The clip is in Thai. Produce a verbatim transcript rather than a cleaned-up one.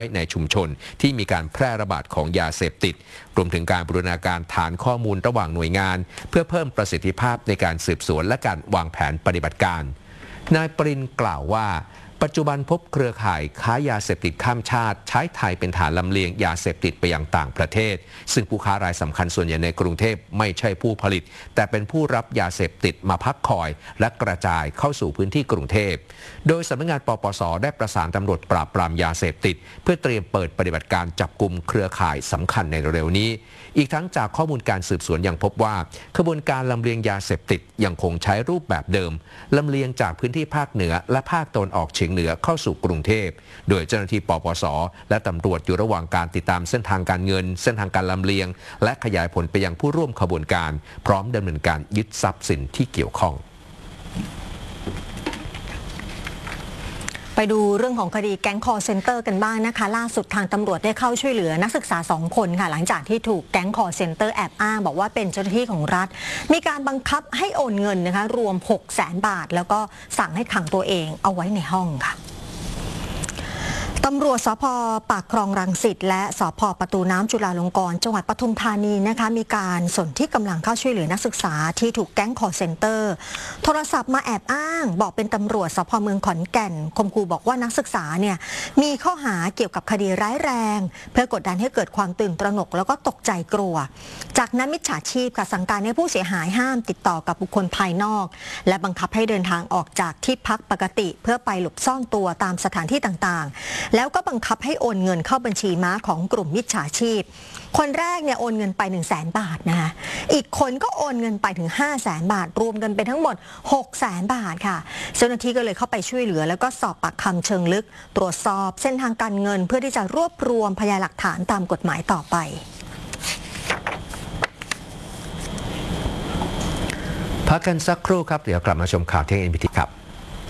ในชุมชนที่มีการแพร่ระบาดของยาเสพติดรวมถึงการบูรณาการฐานข้อมูลระหว่างหน่วยงานเพื่อเพิ่มประสิทธิภาพในการสืบสวนและการวางแผนปฏิบัติการนายปรินกล่าวว่าปัจจุบันพบเครือข่ายค้ายาเสพติดข้ามชาติใช้ไทยเป็นฐานลำเลียงยาเสพติดไปยังต่างประเทศซึ่งผู้ค้ารายสำคัญส่วนใหญ่ในกรุงเทพไม่ใช่ผู้ผลิตแต่เป็นผู้รับยาเสพติดมาพักคอยและกระจายเข้าสู่พื้นที่กรุงเทพโดยสำนักงานปปส.ได้ประสานตำรวจปราบปรามยาเสพติดเพื่อเตรียมเปิดปฏิบัติการจับกุมเครือข่ายสำคัญในเร็วนี้อีกทั้งจากข้อมูลการสืบสวนยังพบว่าขบวนการลำเลียงยาเสพติดยังคงใช้รูปแบบเดิมลำเลียงจากพื้นที่ภาคเหนือและภาคตะวันออกเฉียงเหนือเข้าสู่กรุงเทพโดยเจ้าหน้าที่ปปส.และตำรวจอยู่ระหว่างการติดตามเส้นทางการเงินเส้นทางการลำเลียงและขยายผลไปยังผู้ร่วมขบวนการพร้อมดำเนินการยึดทรัพย์สินที่เกี่ยวข้องไปดูเรื่องของคดีแก๊งคอร์เซ็นเตอร์กันบ้างนะคะล่าสุดทางตำรวจได้เข้าช่วยเหลือนักศึกษาสองคนค่ะหลังจากที่ถูกแก๊งคอร์เซ็นเตอร์แอบอ้างบอกว่าเป็นเจ้าหน้าที่ของรัฐมีการบังคับให้โอนเงินนะคะรวม หกแสน บาทแล้วก็สั่งให้ขังตัวเองเอาไว้ในห้องค่ะตำรวจสภ.ปากคลองรังสิตและสภ.ประตูน้ำจุฬาลงกรณ์จังหวัดปทุมธานีนะคะมีการสนที่กำลังเข้าช่วยเหลือนักศึกษาที่ถูกแก๊งคอร์เซ็นเตอร์โทรศัพท์มาแอบอ้างบอกเป็นตำรวจสภ.เมืองขอนแก่นข่มขู่บอกว่านักศึกษาเนี่ยมีข้อหาเกี่ยวกับคดีร้ายแรงเพื่อกดดันให้เกิดความตื่นตระหนกแล้วก็ตกใจกลัวจากนั้นมิจฉาชีพค่ะสั่งการให้ผู้เสียหายห้ามติดต่อกับบุคคลภายนอกและบังคับให้เดินทางออกจากที่พักปกติเพื่อไปหลบซ่อนตัวตามสถานที่ต่างๆแล้วก็บังคับให้โอนเงินเข้าบัญชีม้าของกลุ่มมิจฉาชีพคนแรกเนี่ยโอนเงินไป หนึ่งแสน บาทนะคะอีกคนก็โอนเงินไปถึง ห้าแสน บาทรวมกันเป็นทั้งหมด หกแสน บาทค่ะเจ้าหน้าที่ก็เลยเข้าไปช่วยเหลือแล้วก็สอบปากคำเชิงลึกตรวจสอบเส้นทางการเงินเพื่อที่จะรวบรวมพยานหลักฐานตามกฎหมายต่อไปพักกันสักครู่ครับเดี๋ยวกลับมาชมข่าวเที่ยง เอ็น บี ที ครับ